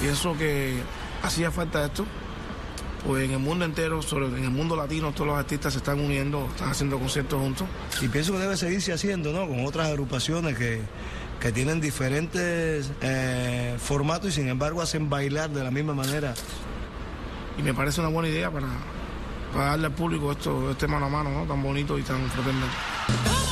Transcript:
Pienso que hacía falta esto, pues en el mundo entero, en el mundo latino, todos los artistas se están uniendo, están haciendo conciertos juntos. Y pienso que debe seguirse haciendo, ¿no? Con otras agrupaciones que tienen diferentes formatos y sin embargo hacen bailar de la misma manera. Y me parece una buena idea para darle al público este mano a mano, ¿no? Tan bonito y tan fraternal.